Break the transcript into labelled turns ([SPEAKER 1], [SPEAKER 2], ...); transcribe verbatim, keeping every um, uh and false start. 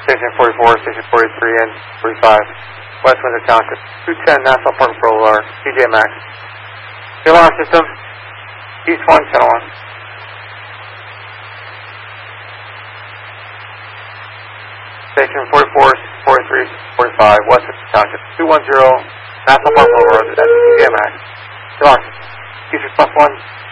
[SPEAKER 1] Station forty-four, Station forty-three, and forty-five, West Windsor Township. two ten National Park Boulevard, T J Maxx. The alarm system, East one, Channel one. Station forty-four, forty-three, forty-five, West Windsor Township. two one zero National Park Boulevard, that's T J Maxx. The alarm system, East plus one.